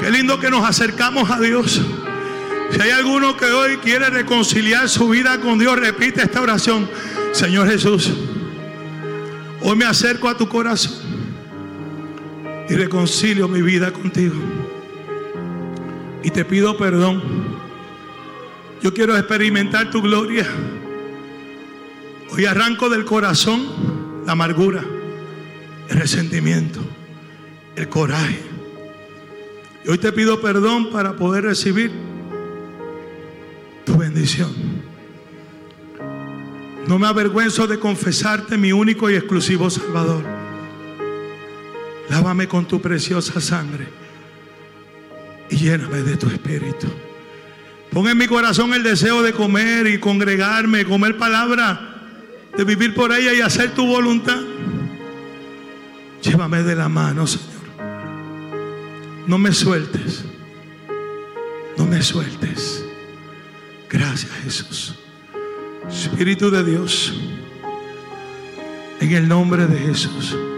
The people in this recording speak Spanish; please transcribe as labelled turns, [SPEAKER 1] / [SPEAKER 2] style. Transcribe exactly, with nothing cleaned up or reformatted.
[SPEAKER 1] Qué lindo que nos acercamos a Dios. Si hay alguno que hoy quiere reconciliar su vida con Dios, repite esta oración. Señor Jesús, hoy me acerco a tu corazón y reconcilio mi vida contigo. Y te pido perdón. Yo quiero experimentar tu gloria. Hoy arranco del corazón la amargura, el resentimiento, el coraje. Y hoy te pido perdón para poder recibir tu bendición. No me avergüenzo de confesarte mi único y exclusivo Salvador. Lávame con tu preciosa sangre y lléname de tu espíritu. Pon en mi corazón el deseo de comer y congregarme, comer palabra, de vivir por ella y hacer tu voluntad. Llévame de la mano, Señor. No me sueltes. No me sueltes. Gracias, Jesús. Espíritu de Dios, en el nombre de Jesús.